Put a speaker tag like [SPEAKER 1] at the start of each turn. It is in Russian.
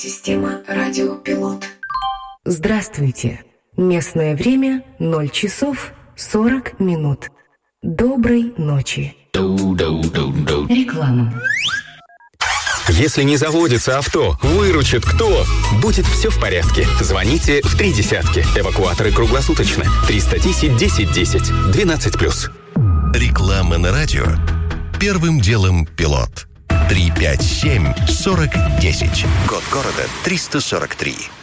[SPEAKER 1] Система радиопилот.
[SPEAKER 2] Здравствуйте. Местное время 0 часов 40 минут. Доброй ночи. Реклама.
[SPEAKER 3] Если не заводится авто, выручит кто? Будет все в порядке. Звоните в 30. Эвакуаторы круглосуточно. 310-10-10. 12+.
[SPEAKER 4] Реклама на радио. Первым делом пилот. 357-40-10. Код города 343.